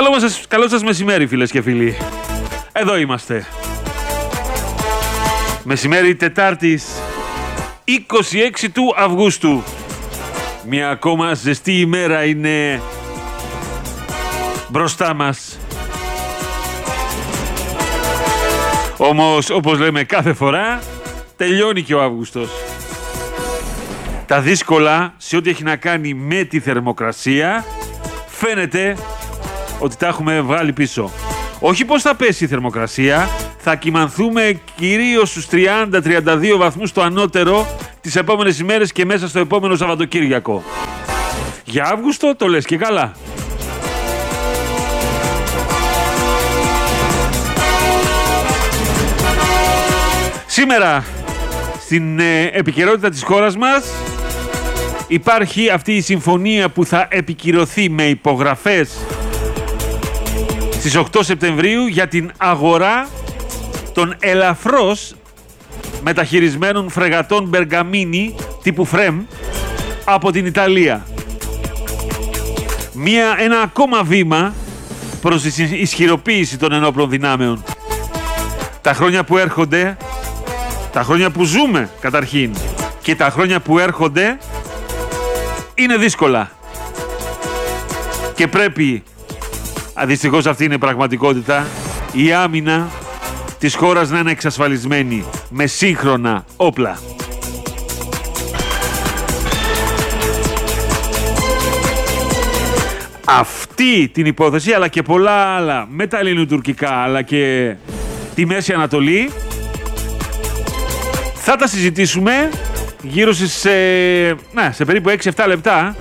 Καλό σας μεσημέρι, φίλες και φίλοι. Εδώ είμαστε. Μεσημέρι Τετάρτης 26 του Αυγούστου. Μια ακόμα ζεστή ημέρα είναι μπροστά μας. Όμως, όπως λέμε κάθε φορά, τελειώνει και ο Αύγουστος. Τα δύσκολα σε ό,τι έχει να κάνει με τη θερμοκρασία φαίνεται ότι τα έχουμε βγάλει πίσω. Όχι πως θα πέσει η θερμοκρασία, θα κυμανθούμε κυρίως στους 30-32 βαθμούς το ανώτερο τις επόμενες ημέρες και μέσα στο επόμενο Σαββατοκύριακο. Για Αύγουστο το λες και καλά. Σήμερα στην επικαιρότητα της χώρας μας υπάρχει αυτή η συμφωνία που θα επικυρωθεί με υπογραφές στις 8 Σεπτεμβρίου για την αγορά των ελαφρώς μεταχειρισμένων φρεγατών Μπεργαμίνη τύπου Φρέμ από την Ιταλία. Ένα ακόμα βήμα προς τη ισχυροποίηση των ενόπλων δυνάμεων. Τα χρόνια που έρχονται, τα χρόνια που ζούμε καταρχήν και τα χρόνια που έρχονται είναι δύσκολα. Και πρέπει, δυστυχώς αυτή είναι η πραγματικότητα, η άμυνα της χώρας να είναι εξασφαλισμένη με σύγχρονα όπλα. Αυτή την υπόθεση, αλλά και πολλά άλλα με τα ελληνοτουρκικά, αλλά και τη Μέση Ανατολή, θα τα συζητήσουμε γύρω σε περίπου 6-7 λεπτά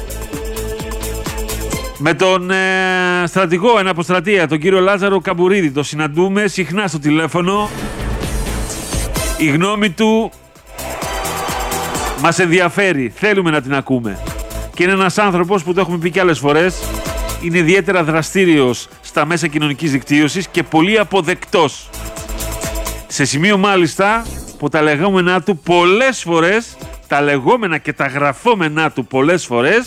με τον στρατηγό εν αποστρατεία, τον κύριο Λάζαρο Καμπουρίδη. Το συναντούμε συχνά στο τηλέφωνο. Η γνώμη του μας ενδιαφέρει, θέλουμε να την ακούμε. Και είναι ένας άνθρωπος που, το έχουμε πει και άλλες φορές, είναι ιδιαίτερα δραστήριος στα μέσα κοινωνικής δικτύωσης και πολύ αποδεκτός. Σε σημείο μάλιστα που τα λεγόμενά του πολλές φορές, τα λεγόμενα και τα γραφόμενά του πολλές φορές,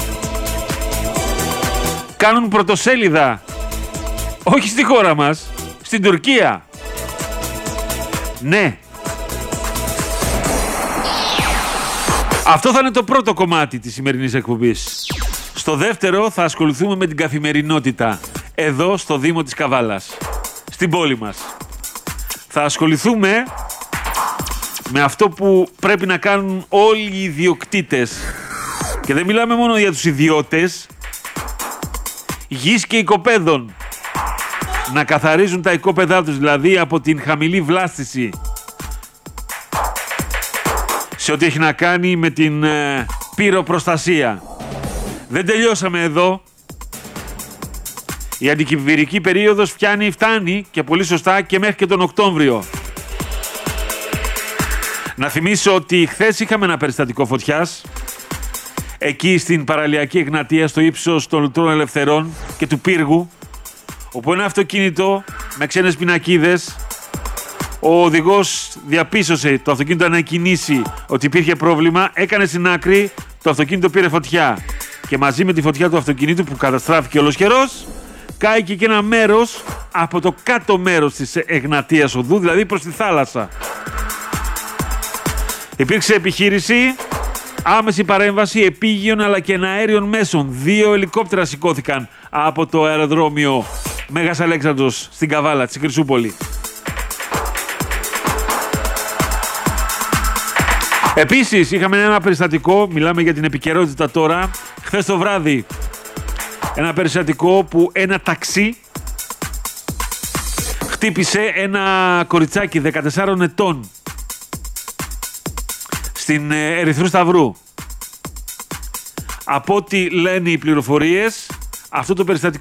κάνουν πρωτοσέλιδα, όχι στη χώρα μας, στην Τουρκία. Ναι. Αυτό θα είναι το πρώτο κομμάτι της σημερινής εκπομπής. Στο δεύτερο θα ασχοληθούμε με την καθημερινότητα, εδώ στο Δήμο της Καβάλας, στην πόλη μας. Θα ασχοληθούμε με αυτό που πρέπει να κάνουν όλοι οι ιδιοκτήτες. Και δεν μιλάμε μόνο για τους ιδιώτες, γης και οικοπαίδων. Να καθαρίζουν τα οικόπεδά τους, δηλαδή από την χαμηλή βλάστηση. Σε ό,τι έχει να κάνει με την πυροπροστασία. Δεν τελειώσαμε εδώ. Η αντικυβερνητική περίοδος φτάνει και πολύ σωστά και μέχρι και τον Οκτώβριο. Να θυμίσω ότι χθες είχαμε ένα περιστατικό φωτιάς εκεί στην παραλιακή Εγνατία, στο ύψος των Λουτρών Ελευθερών και του Πύργου, όπου ένα αυτοκίνητο με ξένες πινακίδες, ο οδηγός διαπίστωσε το αυτοκίνητο να κινήσει ότι υπήρχε πρόβλημα, έκανε στην άκρη, το αυτοκίνητο πήρε φωτιά και μαζί με τη φωτιά του αυτοκινήτου που καταστράφηκε ολοσχερός, κάηκε και ένα μέρος από το κάτω μέρος της Εγνατίας οδού, δηλαδή προς τη θάλασσα. Υπήρξε επιχείρηση, άμεση παρέμβαση επίγειων αλλά και εναέριων μέσων. 2 ελικόπτερα σηκώθηκαν από το αεροδρόμιο Μέγας Αλέξανδρος στην Καβάλα, στη Χρυσούπολη. Επίσης είχαμε ένα περιστατικό, μιλάμε για την επικαιρότητα τώρα, χθες το βράδυ. Ένα περιστατικό που ένα ταξί χτύπησε ένα κοριτσάκι 14 ετών στην Ερυθρού Σταυρού. Από ό,τι λένε οι πληροφορίες, αυτό το περιστατικό